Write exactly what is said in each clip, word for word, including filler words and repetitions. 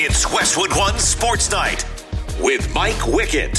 It's Westwood One Sports Night with Mike Wickett.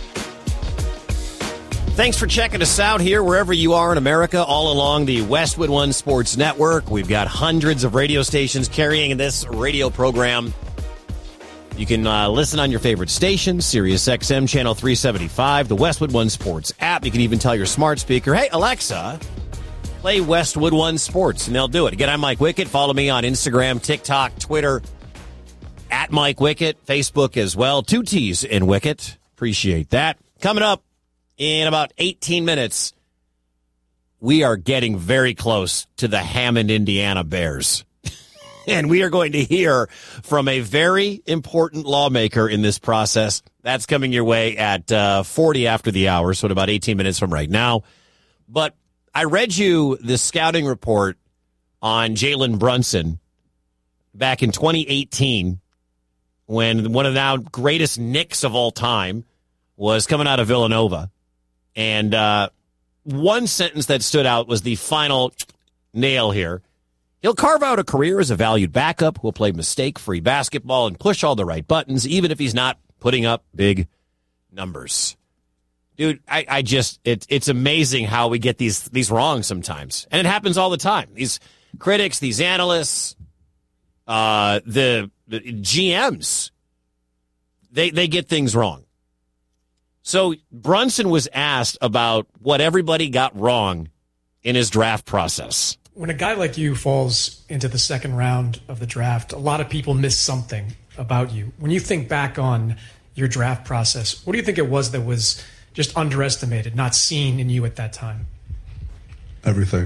Thanks for checking us out here wherever you are in America, all along the Westwood One Sports Network. We've got hundreds of radio stations carrying this radio program. You can uh, listen on your favorite station, Sirius X M Channel three seventy-five, the Westwood One Sports app. You can even tell your smart speaker, hey, Alexa, play Westwood One Sports, and they'll do it. Again, I'm Mike Wickett. Follow me on Instagram, TikTok, Twitter, at Mike Wickett, Facebook as well. Two T's in Wickett. Appreciate that. Coming up in about eighteen minutes, we are getting very close to the Hammond, Indiana Bears. And we are going to hear from a very important lawmaker in this process. That's coming your way at uh, forty after the hour, so in about eighteen minutes from right now. But I read you the scouting report on Jalen Brunson back in twenty eighteen when one of the now greatest Knicks of all time was coming out of Villanova. And uh, one sentence that stood out was the final nail here. He'll carve out a career as a valued backup who will play mistake-free basketball and push all the right buttons, even if he's not putting up big numbers. Dude, I, I just, it, it's amazing how we get these, these wrong sometimes. And it happens all the time. These critics, these analysts, uh, the, the G Ms, they, they get things wrong. So Brunson was asked about what everybody got wrong in his draft process. When a guy like you falls into the second round of the draft, a lot of people miss something about you. When you think back on your draft process, what do you think it was that was just underestimated, not seen in you at that time? Everything.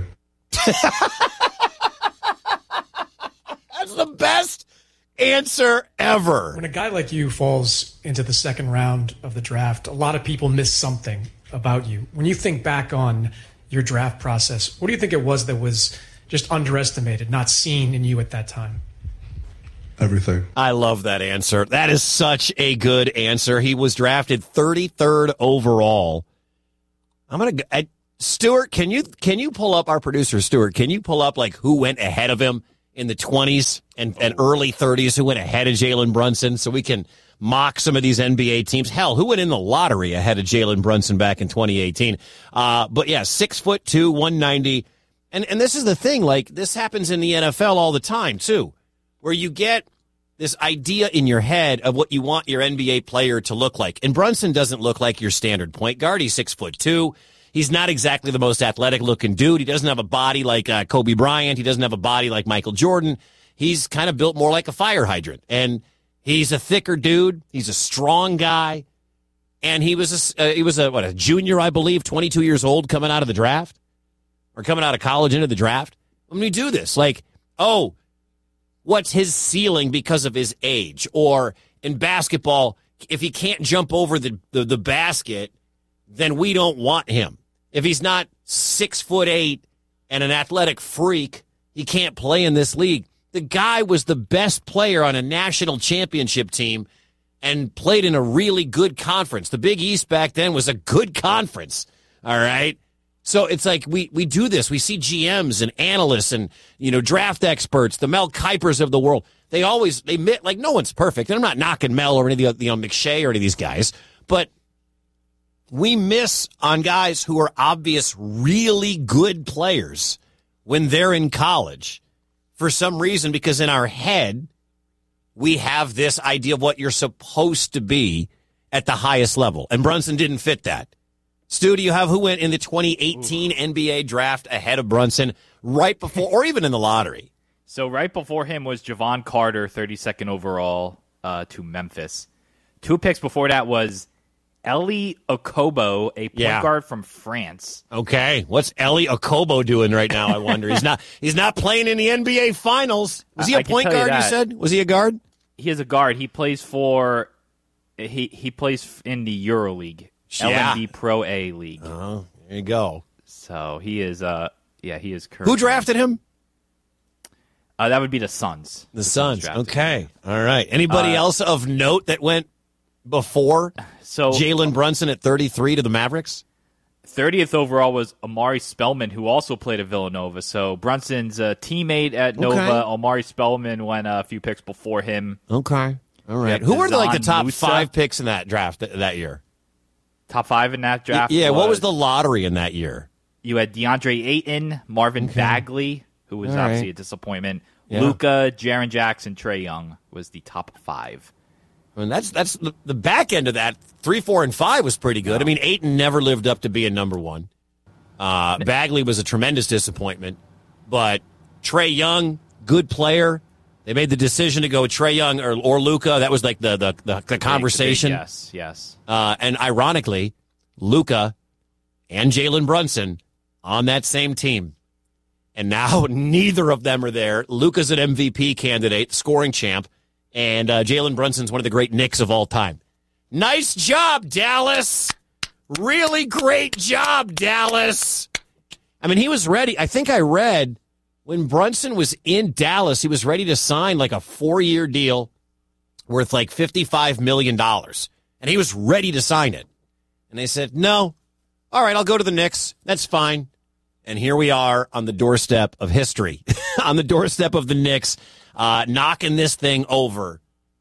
That's the best answer ever. When a guy like you falls into the second round of the draft, a lot of people miss something about you. When you think back on your draft process, what do you think it was that was just underestimated, not seen in you at that time? Everything. I love that answer. That is such a good answer. He was drafted thirty-third overall. I'm going to Stuart, can you can you pull up our producer Stuart? Can you pull up like who went ahead of him in the twenties and, and early thirties, who went ahead of Jalen Brunson, so we can mock some of these N B A teams? Hell, who went in the lottery ahead of Jalen Brunson back in twenty eighteen? Uh, but yeah, six foot two, one ninety. And and this is the thing, like this happens in the N F L all the time too, where you get this idea in your head of what you want your N B A player to look like. And Brunson doesn't look like your standard point guard. He's six foot two. He's not exactly the most athletic looking dude. He doesn't have a body like uh, Kobe Bryant. He doesn't have a body like Michael Jordan. He's kind of built more like a fire hydrant. And he's a thicker dude. He's a strong guy. And he was a, uh, he was a, what, a junior, I believe, twenty-two years old coming out of the draft or coming out of college into the draft. When we do this, like, oh, what's his ceiling because of his age? Or in basketball, if he can't jump over the, the, the basket, then we don't want him. If he's not six foot eight and an athletic freak, he can't play in this league. The guy was the best player on a national championship team and played in a really good conference. The Big East back then was a good conference. All right. So it's like we, we do this. We see G Ms and analysts and, you know, draft experts, the Mel Kipers of the world. They always, they admit, like, no one's perfect. And I'm not knocking Mel or any of the, you know, McShay or any of these guys, but we miss on guys who are obvious, really good players when they're in college for some reason, because in our head, we have this idea of what you're supposed to be at the highest level. And Brunson didn't fit that. Stu, do you have who went in the twenty eighteen Ooh. N B A draft ahead of Brunson right before, or even in the lottery? So right before him was Javon Carter, thirty-second overall uh, to Memphis. Two picks before that was Eli Okobo, a point yeah. guard from France. Okay, what's Eli Okobo doing right now? I wonder. He's not. He's not playing in the N B A Finals. Was he a I point guard? You, you said. Was he a guard? He is a guard. He plays for. He he plays in the EuroLeague, yeah. L N B Pro A League. Oh, there you go. So he is. Uh, yeah, he is. Currently. Who drafted him? Uh, that would be the Suns. The, the Suns. Suns okay. Him. All right. Anybody uh, else of note that went before so Jalen Brunson at thirty-three to the Mavericks? thirtieth overall was Omari Spellman, who also played at Villanova. So Brunson's uh, teammate at Nova, okay. Omari Spellman, went uh, a few picks before him. Okay. All right. Yeah, Who were the, like the top Musa. five picks in that draft th- that year? Top five in that draft? Yeah, was, what was the lottery in that year? You had DeAndre Ayton, Marvin okay. Bagley, who was All obviously right. a disappointment. Yeah. Luka, Jaren Jackson, Trae Young was the top five. I mean, that's that's the, the back end of that. Three, four, and five was pretty good. I mean, Ayton never lived up to being number one. Uh, Bagley was a tremendous disappointment, but Trae Young, good player. They made the decision to go with Trae Young or, or Luka. That was like the the, the, the conversation. Big, yes, yes. Uh, and ironically, Luka and Jalen Brunson on that same team. And now neither of them are there. Luka's an M V P candidate, scoring champ, and uh, Jalen Brunson's one of the great Knicks of all time. Nice job, Dallas. Really great job, Dallas. I mean, he was ready. I think I read when Brunson was in Dallas, he was ready to sign like a four-year deal worth like fifty-five million dollars. And he was ready to sign it. And they said, no. All right, I'll go to the Knicks. That's fine. And here we are on the doorstep of history, on the doorstep of the Knicks, uh, knocking this thing over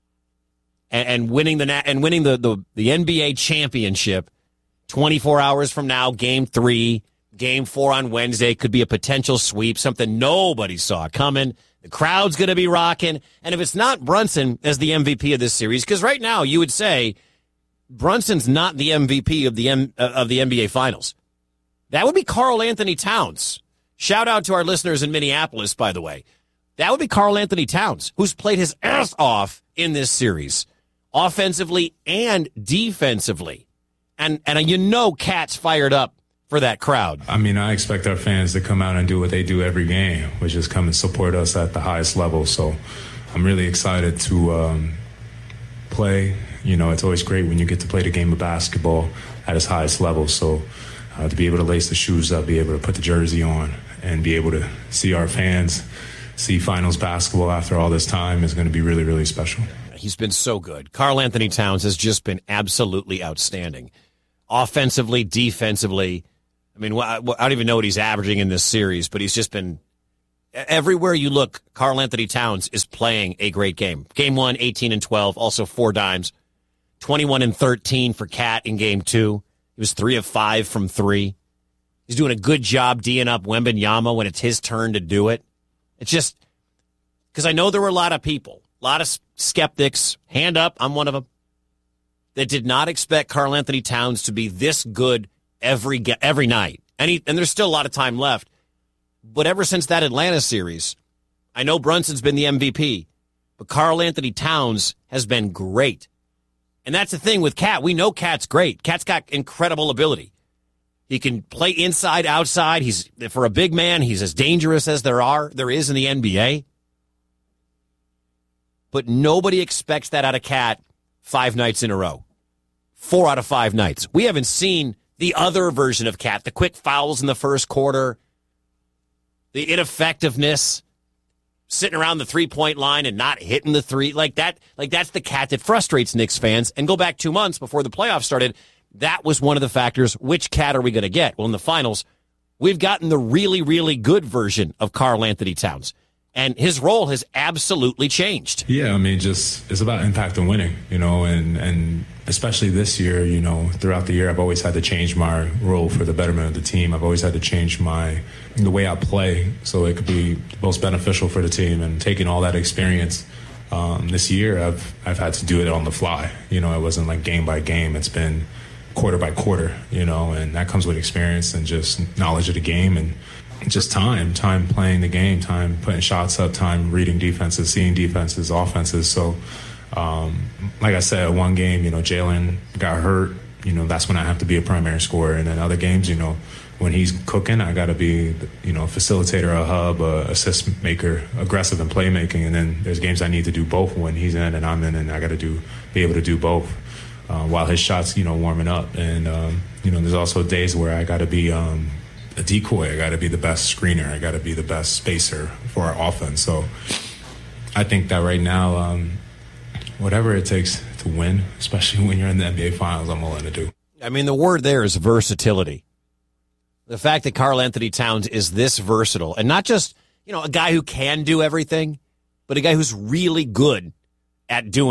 and, and winning the and winning the, the, the N B A championship. twenty-four hours from now, game three, game four on Wednesday could be a potential sweep, something nobody saw coming. The crowd's going to be rocking. And if it's not Brunson as the M V P of this series, because right now you would say Brunson's not the M V P of the M, uh, of the N B A Finals. That would be Karl Anthony Towns. Shout out to our listeners in Minneapolis, by the way. That would be Karl Anthony Towns, who's played his ass off in this series, offensively and defensively. And and you know Cat's fired up for that crowd. I mean, I expect our fans to come out and do what they do every game, which is come and support us at the highest level. So I'm really excited to um, play. You know, it's always great when you get to play the game of basketball at its highest level. So uh, to be able to lace the shoes up, be able to put the jersey on, and be able to see our fans see finals basketball after all this time is going to be really, really special. He's been so good. Karl Anthony Towns has just been absolutely outstanding. Offensively, defensively. I mean, I don't even know what he's averaging in this series, but he's just been everywhere you look. Karl Anthony Towns is playing a great game. Game one, eighteen and twelve, also four dimes. twenty-one and thirteen for Cat in game two. He was three of five from three. He's doing a good job D'ing up Wembanyama when it's his turn to do it. It's just because I know there were a lot of people, a lot of skeptics, hand up, I'm one of them, that did not expect Karl Anthony Towns to be this good every every night. And, he, and there's still a lot of time left. But ever since that Atlanta series, I know Brunson's been the M V P, but Karl Anthony Towns has been great. And that's the thing with Cat. We know Cat's great. Cat's got incredible ability. He can play inside, outside. He's for a big man, he's as dangerous as there are there is in the N B A. But nobody expects that out of Cat five nights in a row. Four out of five nights. We haven't seen the other version of Cat, the quick fouls in the first quarter, the ineffectiveness, sitting around the three-point line and not hitting the three. Like that, like that's the Cat that frustrates Knicks fans. And go back two months before the playoffs started, that was one of the factors. Which Cat are we going to get? Well, in the finals, we've gotten the really, really good version of Karl Anthony Towns. And his role has absolutely changed. Yeah, I mean, just it's about impact and winning, you know, and, and especially this year, you know, throughout the year, I've always had to change my role for the betterment of the team. I've always had to change my the way I play so it could be most beneficial for the team. And taking all that experience um, this year, I've I've had to do it on the fly. You know, it wasn't like game by game. It's been quarter by quarter, you know, and that comes with experience and just knowledge of the game and just time, time playing the game, time putting shots up, time reading defenses, seeing defenses, offenses. So, um, like I said, one game, you know, Jalen got hurt. You know, that's when I have to be a primary scorer. And then other games, you know, when he's cooking, I got to be, you know, a facilitator, a hub, a assist maker, aggressive in playmaking. And then there's games I need to do both when he's in and I'm in, and I got to do be able to do both uh, while his shots, you know, warming up. And um, you know, there's also days where I got to be um, a decoy. I got to be the best screener. I got to be the best spacer for our offense. So I think that right now, um, whatever it takes to win, especially when you're in the N B A Finals, I'm willing to do. I mean, the word there is versatility. The fact that Karl Anthony Towns is this versatile, and not just, you know, a guy who can do everything, but a guy who's really good at doing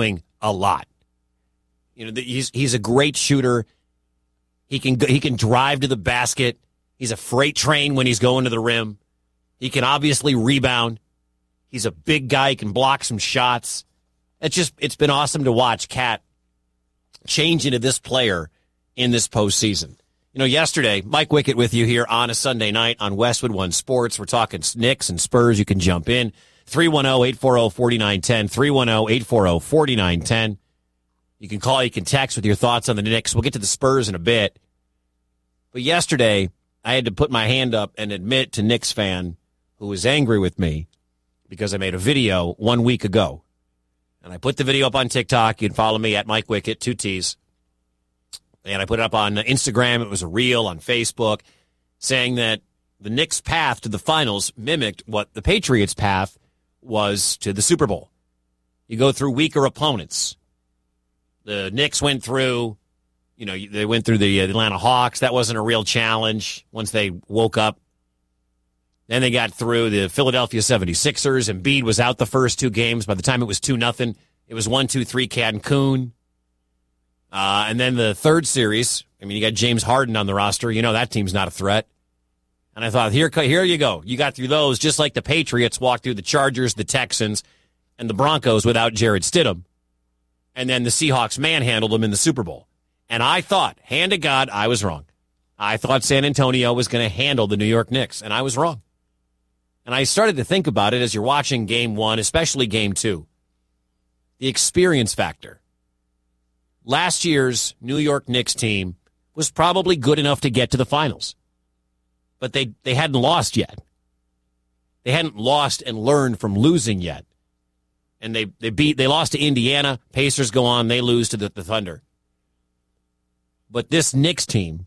a lot. You know, he's he's a great shooter. He can go, he can drive to the basket. He's a freight train when he's going to the rim. He can obviously rebound. He's a big guy. He can block some shots. It's just it's been awesome to watch Cat change into this player in this postseason. You know, yesterday, Mike Wickett with you here on a Sunday night on Westwood One Sports. We're talking Knicks and Spurs. You can jump in. three one zero, eight four zero, four nine one zero. three one zero, eight four zero, four nine one zero. You can call, you can text with your thoughts on the Knicks. We'll get to the Spurs in a bit. But yesterday, I had to put my hand up and admit to Knicks fan who was angry with me because I made a video one week ago. And I put the video up on TikTok. You can follow me at Mike Wickett, two T's. And I put it up on Instagram. It was a reel on Facebook saying that the Knicks' path to the finals mimicked what the Patriots' path was to the Super Bowl. You go through weaker opponents. The Knicks went through, you know, they went through the Atlanta Hawks. That wasn't a real challenge once they woke up. Then they got through the Philadelphia seventy-sixers. Embiid was out the first two games. By the time it was two nothing, it was one two three Cancun. Uh, and then the third series, I mean, you got James Harden on the roster. You know that team's not a threat. And I thought, here, here you go. You got through those just like the Patriots walked through the Chargers, the Texans, and the Broncos without Jared Stidham. And then the Seahawks manhandled them in the Super Bowl. And I thought, hand to God, I was wrong. I thought San Antonio was going to handle the New York Knicks, and I was wrong. And I started to think about it as you're watching game one, especially game two. The experience factor. Last year's New York Knicks team was probably good enough to get to the finals. But they, they hadn't lost yet. They hadn't lost and learned from losing yet. And they, they beat they lost to Indiana. Pacers go on, they lose to the, the Thunder. But this Knicks team,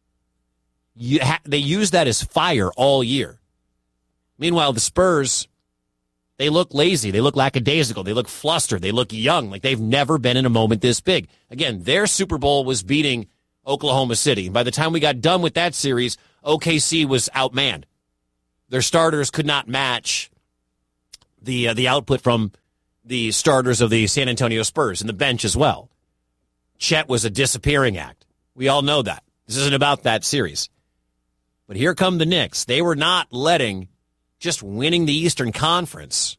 you ha, they use that as fire all year. Meanwhile, the Spurs, they look lazy. They look lackadaisical. They look flustered. They look young, like they've never been in a moment this big. Again, their Super Bowl was beating Oklahoma City. By the time we got done with that series, O K C was outmanned. Their starters could not match the uh, the output from the starters of the San Antonio Spurs and the bench as well. Chet was a disappearing act. We all know that. This isn't about that series. But here come the Knicks. They were not letting just winning the Eastern Conference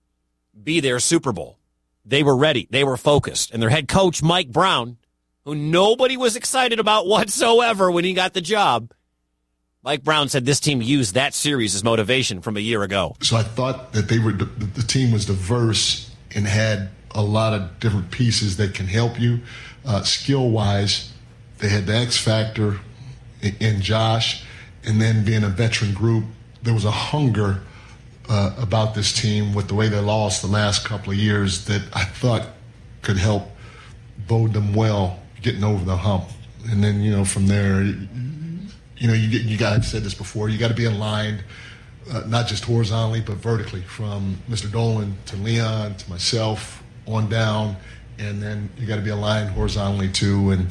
be their Super Bowl. They were ready. They were focused. And their head coach, Mike Brown, who nobody was excited about whatsoever when he got the job, Mike Brown said this team used that series as motivation from a year ago. So I thought that they were the team was diverse and had a lot of different pieces that can help you. Uh, skill-wise, they had the X factor in, in Josh, and then being a veteran group, there was a hunger uh, about this team with the way they lost the last couple of years that I thought could help bode them well getting over the hump. And then, you know, from there, you know, you get, you got, I've said this before, you got to be aligned, uh, not just horizontally, but vertically, from Mister Dolan to Leon to myself on down. And then you got to be aligned horizontally too. And,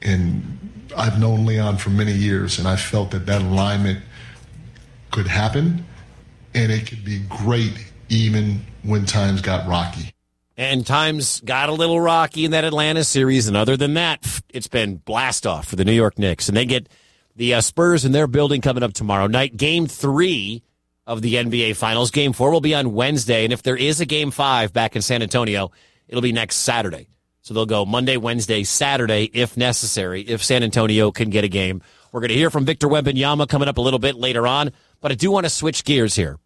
and I've known Leon for many years, and I felt that that alignment could happen, and it could be great even when times got rocky. And times got a little rocky in that Atlanta series, and other than that, it's been blast off for the New York Knicks. And they get the uh, Spurs in their building coming up tomorrow night. Game three of the N B A Finals. Game four will be on Wednesday, and if there is a game five back in San Antonio, it'll be next Saturday. So they'll go Monday, Wednesday, Saturday, if necessary, if San Antonio can get a game. We're going to hear from Victor Wembanyama coming up a little bit later on, but I do want to switch gears here.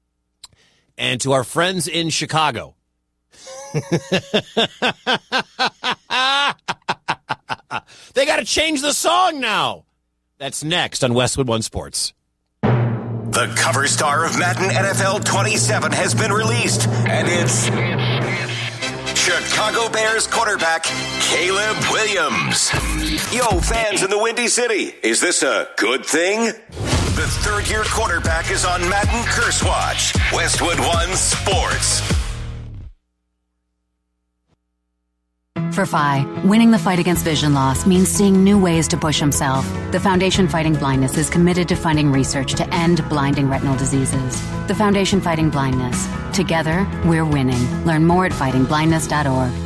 And to our friends in Chicago. They got to change the song now. That's next on Westwood One Sports. The cover star of Madden N F L twenty-seven has been released, and it's Chicago Bears quarterback Caleb Williams. Yo, fans in the Windy City, is this a good thing? The third-year quarterback is on Madden Curse Watch. Westwood One Sports. For Phi, winning the fight against vision loss means seeing new ways to push himself. The Foundation Fighting Blindness is committed to funding research to end blinding retinal diseases. The Foundation Fighting Blindness. Together, we're winning. Learn more at fighting blindness dot org.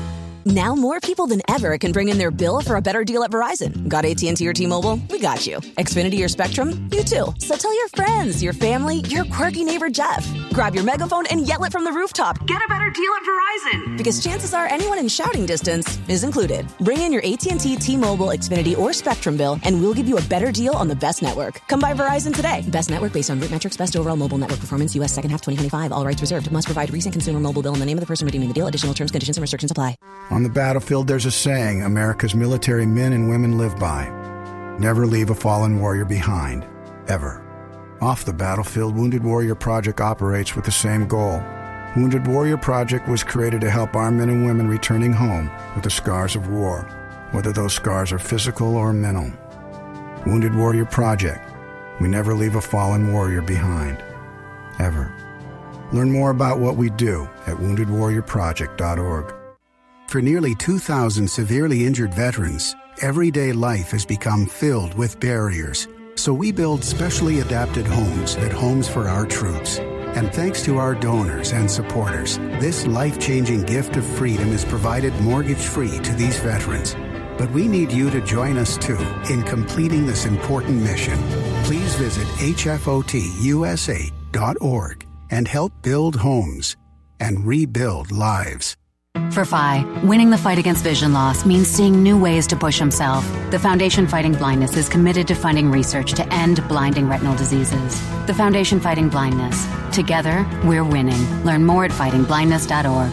Now more people than ever can bring in their bill for a better deal at Verizon. Got A T and T or T-Mobile? We got you. Xfinity or Spectrum? You too. So tell your friends, your family, your quirky neighbor Jeff. Grab your megaphone and yell it from the rooftop. Get a better deal at Verizon. Because chances are anyone in shouting distance is included. Bring in your A T and T, T-Mobile, Xfinity, or Spectrum bill, and we'll give you a better deal on the best network. Come by Verizon today. Best network based on root metrics, best overall mobile network performance, U S second half twenty twenty-five. All rights reserved. Must provide recent consumer mobile bill in the name of the person redeeming the deal. Additional terms, conditions, and restrictions apply. On the battlefield, there's a saying America's military men and women live by. Never leave a fallen warrior behind. Ever. Off the battlefield, Wounded Warrior Project operates with the same goal. Wounded Warrior Project was created to help our men and women returning home with the scars of war, whether those scars are physical or mental. Wounded Warrior Project. We never leave a fallen warrior behind. Ever. Learn more about what we do at wounded warrior project dot org. For nearly two thousand severely injured veterans, everyday life has become filled with barriers. So we build specially adapted homes at Homes for Our Troops. And thanks to our donors and supporters, this life-changing gift of freedom is provided mortgage-free to these veterans. But we need you to join us, too, in completing this important mission. Please visit H F O T U S A dot org and help build homes and rebuild lives. For F I, winning the fight against vision loss means seeing new ways to push himself. The Foundation Fighting Blindness is committed to funding research to end blinding retinal diseases. The Foundation Fighting Blindness. Together, we're winning. Learn more at fighting blindness dot org.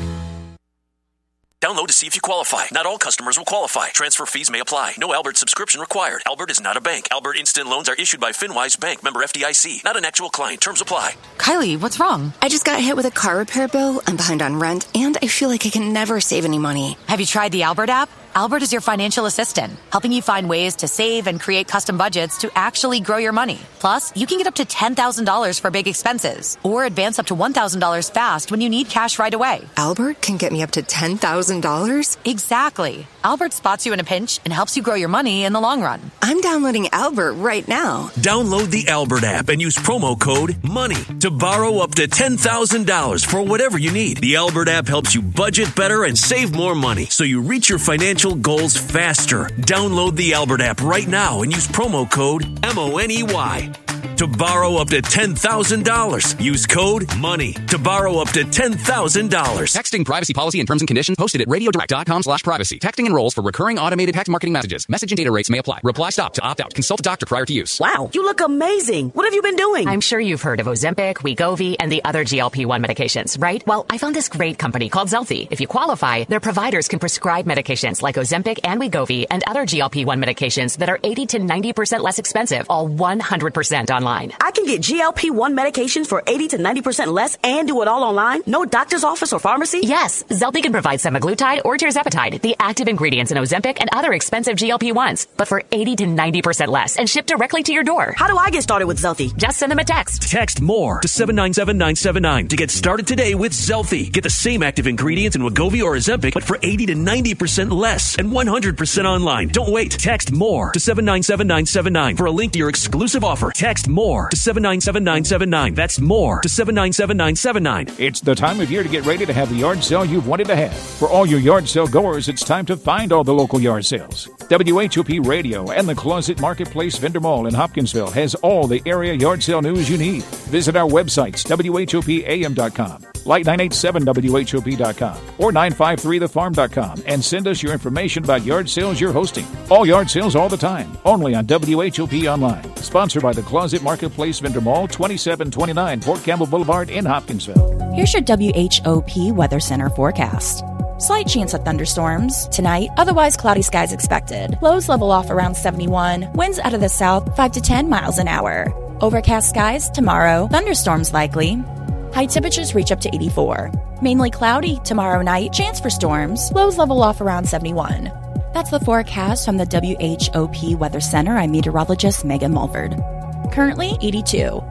Download to see if you qualify. Not all customers will qualify. Transfer fees may apply. No Albert subscription required. Albert is not a bank. Albert Instant Loans are issued by FinWise Bank, member F D I C. Not an actual client. Terms apply. Kylie, what's wrong? I just got hit with a car repair bill. I'm behind on rent, and I feel like I can never save any money. Have you tried the Albert app? Albert is your financial assistant, helping you find ways to save and create custom budgets to actually grow your money. Plus, you can get up to ten thousand dollars for big expenses or advance up to one thousand dollars fast when you need cash right away. Albert can get me up to ten thousand dollars? Exactly. Albert spots you in a pinch and helps you grow your money in the long run. I'm downloading Albert right now. Download the Albert app and use promo code MONEY to borrow up to ten thousand dollars for whatever you need. The Albert app helps you budget better and save more money so you reach your financial goals faster. Download the Albert app right now and use promo code M O N E Y to borrow up to ten thousand dollars. Use code MONEY to borrow up to ten thousand dollars. Texting privacy policy and terms and conditions posted at radiodirect.com slash privacy. Texting enrolls for recurring automated text marketing messages. Message and data rates may apply. Reply stop to opt out. Consult a doctor prior to use. Wow, you look amazing. What have you been doing? I'm sure you've heard of Ozempic, Wegovy, and the other G L P one medications, right? Well, I found this great company called Zelfie. If you qualify, their providers can prescribe medications like Ozempic and Wegovy and other G L P one medications that are eighty to ninety percent less expensive, all one hundred percent online. I can get G L P one medications for eighty to ninety percent less and do it all online? No doctor's office or pharmacy? Yes, Zelfie can provide semaglutide or tirzepatide, the active ingredients in Ozempic and other expensive G L P ones, but for eighty to ninety percent less and shipped directly to your door. How do I get started with Zelfie? Just send them a text. Text MORE to seven nine seven nine seven nine to get started today with Zelfie. Get the same active ingredients in Wegovy or Ozempic, but for eighty to ninety percent less and one hundred percent online. Don't wait. Text MORE to seven nine seven nine seven nine for a link to your exclusive offer. Text MORE to seven nine seven nine seven nine. That's MORE to seven nine seven nine seven nine. It's the time of year to get ready to have the yard sale you've wanted to have. For all your yard sale goers, it's time to find all the local yard sales. W H O P Radio and the Closet Marketplace Vendor Mall in Hopkinsville has all the area yard sale news you need. Visit our websites, W H O P A M dot com, like nine eight seven W H O P dot com, or nine five three the farm dot com, and send us your information about yard sales you're hosting. All yard sales all the time, only on W H O P Online. Sponsored by the Closet Marketplace Vendor Mall, twenty-seven twenty-nine Port Campbell Boulevard in Hopkinsville. Here's your W H O P Weather Center forecast. Slight chance of thunderstorms tonight, otherwise cloudy skies expected. Lows level off around seventy-one, winds out of the south five to ten miles an hour. Overcast skies tomorrow, thunderstorms likely. High temperatures reach up to eighty-four. Mainly cloudy tomorrow night, chance for storms, lows level off around seventy-one. That's the forecast from the W H O P Weather Center. I'm meteorologist Megan Mulford. Currently eighty-two.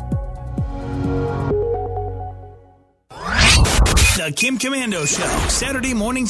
The Kim Komando Show, Saturday mornings